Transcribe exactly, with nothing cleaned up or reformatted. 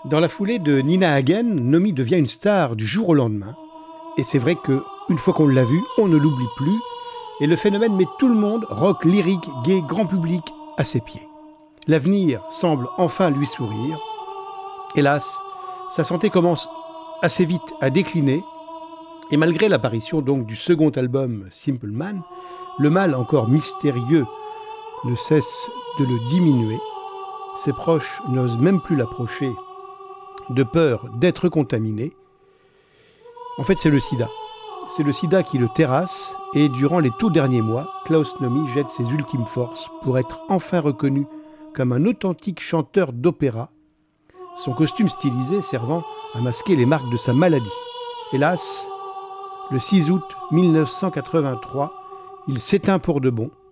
Dans la foulée de Nina Hagen, Nomi devient une star du jour au lendemain. Et c'est vrai qu'une fois qu'on l'a vue, on ne l'oublie plus. Et le phénomène met tout le monde, rock, lyrique, gay, grand public, à ses pieds. L'avenir semble enfin lui sourire. Hélas, sa santé commence assez vite à décliner. Et malgré l'apparition donc du second album Simple Man, le mal encore mystérieux ne cesse de le diminuer. Ses proches n'osent même plus l'approcher de peur d'être contaminé. En fait, c'est le sida. C'est le sida qui le terrasse et durant les tout derniers mois, Klaus Nomi jette ses ultimes forces pour être enfin reconnu comme un authentique chanteur d'opéra, son costume stylisé servant à masquer les marques de sa maladie. Hélas, le six août mille neuf cent quatre-vingt-trois, il s'éteint pour de bon,